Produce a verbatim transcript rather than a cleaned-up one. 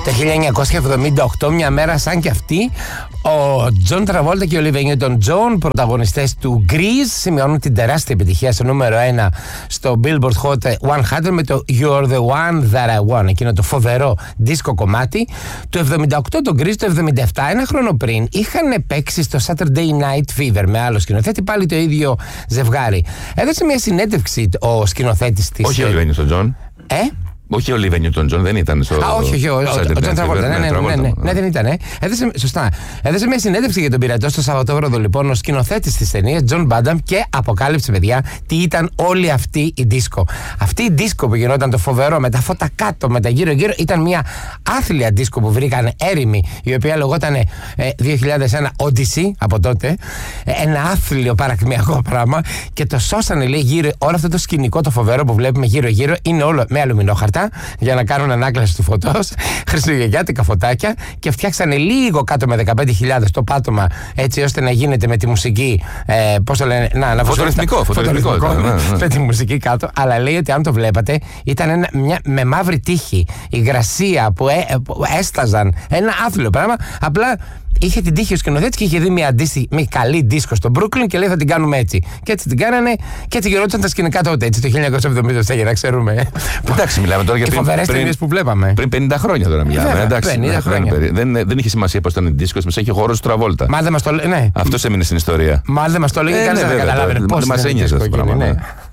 Το χίλια εννιακόσια εβδομήντα οκτώ, μια μέρα σαν κι αυτή, ο Τζον Τραβόλτα και ο Olivia Newton-John, πρωταγωνιστές του Grease, σημειώνουν την τεράστια επιτυχία στο νούμερο ένα στο Billboard Hot εκατό με το You're the One That I Want, εκείνο το φοβερό δίσκο κομμάτι. Το εβδομήντα οκτώ το Grease, το εβδομήντα επτά, ένα χρόνο πριν, είχαν παίξει στο Saturday Night Fever με άλλο σκηνοθέτη, πάλι το ίδιο ζευγάρι. Έδωσε μια συνέντευξη ο σκηνοθέτης της. Όχι ο Olivia Newton-John. Ε? Όχι ο Olivia Newton-John, δεν ήταν στο. Α, όχι, όχι, ο Τζον Τραβόλτα. Ναι, ναι, ναι, ναι, ναι, δεν ήταν. Έδωσε, σωστά. Έδωσε μια συνέντευξη για τον πειρατό στο Σαββατόβραδο, λοιπόν, ο σκηνοθέτης της ταινίας, Τζον Μπάνταμ, και αποκάλυψε, παιδιά, τι ήταν όλη αυτή η δίσκο. Αυτή η δίσκο που γινόταν το φοβερό με τα φώτα κάτω, με τα γύρω-γύρω, ήταν μια άθλια δίσκο που βρήκαν έρημοι, η οποία λεγόταν ε, δύο χιλιάδες ένα Odyssey από τότε. Ένα άθλιο παρακμιακό πράγμα, και το σώσανε, λέει, γύρω όλο αυτό το σκηνικό το φοβερό που βλέπουμε γύρω-γύρω. Είναι όλο με αλουμινόχαρτα για να κάνουν ανάκλαση του φωτός, χριστουγεννιάτικα φωτάκια, και φτιάξανε λίγο κάτω με δεκαπέντε χιλιάδες το πάτωμα, έτσι ώστε να γίνεται με τη μουσική. Ε, πώς το λένε, να, να φωτορυθμικό, φωτορυθμικό, φωτορυθμικό, ναι, ναι. Με τη μουσική κάτω. Αλλά λέει ότι αν το βλέπατε, ήταν ένα, μια, με μαύρη τύχη, υγρασία που, ε, που έσταζαν. Ένα άθλιο πράγμα. Απλά είχε την τύχη ο σκηνοθέτης και είχε δει μια, αντίστοι, μια καλή δίσκο στο Brooklyn και λέει θα την κάνουμε έτσι. Και έτσι την κάνανε, και έτσι γινόταν τα σκηνικά τότε, έτσι το χίλια εννιακόσια εβδομήντα επτά, για να ξέρουμε. Εντάξει, μιλάμε τώρα για πριν. Και φοβερές ταινίες που βλέπαμε. Πριν πενήντα χρόνια τώρα μιλάμε. Βέβαια, εντάξει, πενήντα χρόνια. Δεν, δεν είχε σημασία πώς ήταν η δίσκο, μας έχει χώρο του Τραβόλτα. Μα δεν μας το λέει. Ναι. Αυτό έμεινε στην ιστορία. Μα δεν μας το λέει, κανείς δεν καταλάβαινε πώς. Δεν μας ένοιαζε αυτό το πράγμα.